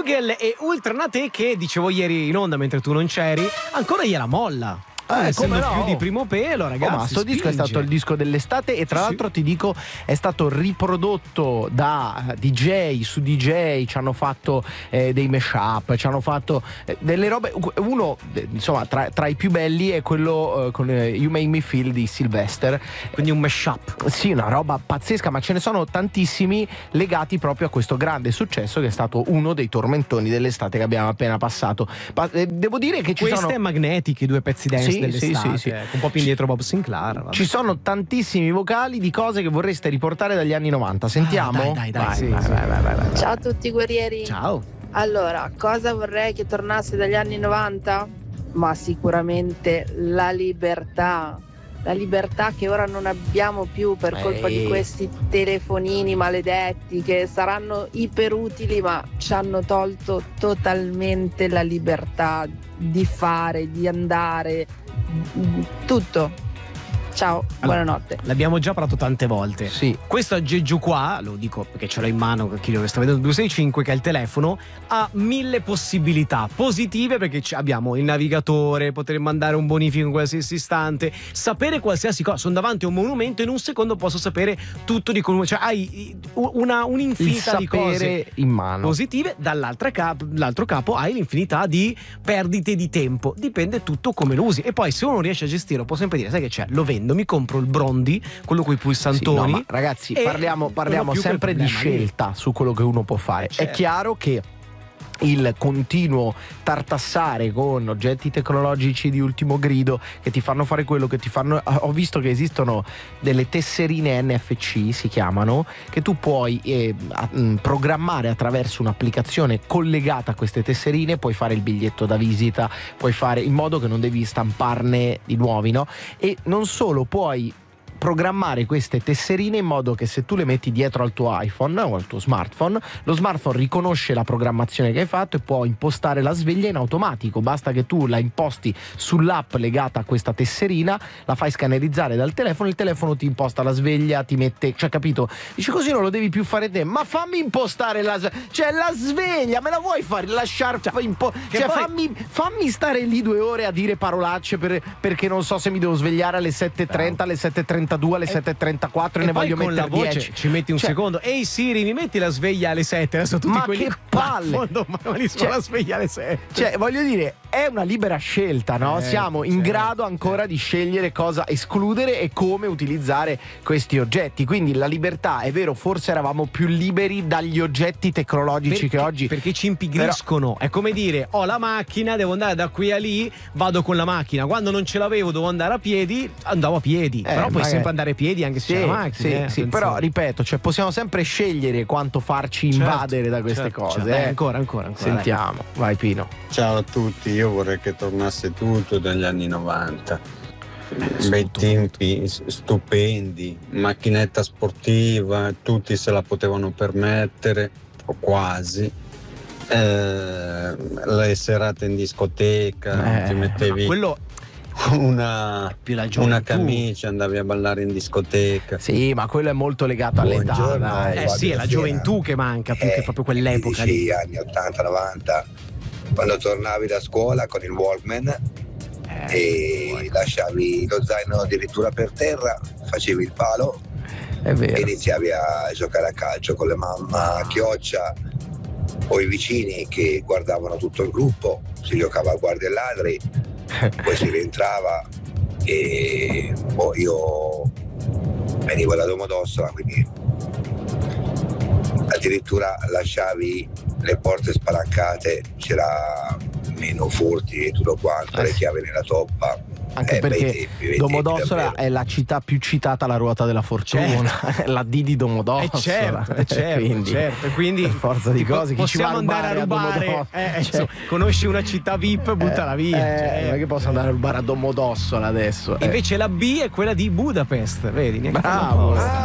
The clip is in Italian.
Vogel e Ultranate, che dicevo ieri in onda mentre tu non c'eri, ancora gliela molla. Come no? Più di primo pelo, ragazzi. Ma sto disco è stato il disco dell'estate e tra l'altro ti dico è stato riprodotto da DJ su DJ, ci hanno fatto dei mashup, ci hanno fatto delle robe. Uno insomma tra i più belli è quello con You Make Me Feel di Sylvester, quindi un mashup. Sì, una roba pazzesca, ma ce ne sono tantissimi legati proprio a questo grande successo che è stato uno dei tormentoni dell'estate che abbiamo appena passato. Devo dire che queste e Magnetiche, i due pezzi dance dell'estate, sì. Un po' più indietro Bob Sinclair. Vabbè. Ci sono tantissimi vocali di cose che vorreste riportare dagli anni 90. Sentiamo? Dai. Vai. Ciao a tutti guerrieri. Ciao. Allora, cosa vorrei che tornasse dagli anni 90? Ma sicuramente la libertà. La libertà che ora non abbiamo più per colpa di questi telefonini maledetti che saranno iperutili, ma ci hanno tolto totalmente la libertà di fare, di andare, tutto. Ciao, buonanotte. L'abbiamo già parlato tante volte. Sì. Questo aggeggio qua, lo dico perché ce l'ho in mano, chi lo sta vedendo 265, che è il telefono, ha 1000 possibilità positive, perché abbiamo il navigatore, poter mandare un bonifico in qualsiasi istante, sapere qualsiasi cosa. Sono davanti a un monumento, in un secondo posso sapere tutto di come, cioè hai un'infinità di cose in mano positive. Dall'altro capo hai l'infinità di perdite di tempo. Dipende tutto come lo usi. E poi se uno riesce a gestirlo può sempre dire: sai che c'è? Lo vendo, mi compro il Brondi, quello con i pulsantoni. Sì, no, ma ragazzi, parliamo sempre di scelta su quello che uno può fare. Certo. È chiaro che il continuo tartassare con oggetti tecnologici di ultimo grido che ti fanno fare quello che ti fanno. Ho visto che esistono delle tesserine NFC, si chiamano, che tu puoi programmare attraverso un'applicazione collegata a queste tesserine. Puoi fare il biglietto da visita, puoi fare in modo che non devi stamparne di nuovi, no? E non solo, puoi programmare queste tesserine in modo che se tu le metti dietro al tuo iPhone o al tuo smartphone, lo smartphone riconosce la programmazione che hai fatto e può impostare la sveglia in automatico. Basta che tu la imposti sull'app legata a questa tesserina, la fai scannerizzare dal telefono, il telefono ti imposta la sveglia, ti mette, cioè, capito? Dici, così non lo devi più fare te. Ma fammi impostare la sveglia, me la vuoi fare lasciare fammi stare lì 2 ore a dire parolacce perché non so se mi devo svegliare alle 7:30, alle 7:32, alle 7:34 e ne voglio mettere la voce 10. ci metti un secondo. Ehi Siri, mi metti la sveglia alle 7. Adesso tutti ma quelli che palle, la sveglia alle 7. Cioè, voglio dire, è una libera scelta, no? Siamo in grado ancora di scegliere cosa escludere e come utilizzare questi oggetti. Quindi la libertà, è vero, forse eravamo più liberi dagli oggetti tecnologici che oggi, perché ci impigriscono. Però è come dire: ho la macchina, devo andare da qui a lì, vado con la macchina. Quando non ce l'avevo, dovevo andare a piedi, andavo a piedi. Però puoi sempre andare a piedi anche se c'è la macchina. Sì, però ripeto, cioè, possiamo sempre scegliere quanto farci invadere da queste cose. Ancora. Sentiamo, vai Pino. Ciao a tutti, io vorrei che tornasse tutto dagli anni 90. Bei tempi stupendi, macchinetta sportiva, tutti se la potevano permettere, o quasi. Le serate in discoteca, ti mettevi una camicia, andavi a ballare in discoteca. Sì, ma quello è molto legato all'età. Sì, è la gioventù che manca più che proprio quell'epoca lì. Anni 80-90, quando tornavi da scuola con il Walkman e lasciavi lo zaino addirittura per terra, facevi il palo e iniziavi a giocare a calcio con le mamma a chioccia o i vicini che guardavano tutto il gruppo, si giocava a guardie e ladri. Poi si rientrava e io venivo da Domodossola, quindi addirittura lasciavi le porte spalancate, c'era meno furti e tutto quanto, le chiavi nella toppa. Anche perché Domodossola è la città più citata alla ruota della fortuna, la D di Domodossola. Quindi per forza di cose chi ci va a andare a rubare conosci una città VIP, buttala via. Non è che posso andare a rubare a Domodossola adesso. Invece la B è quella di Budapest, vedi? Bravo.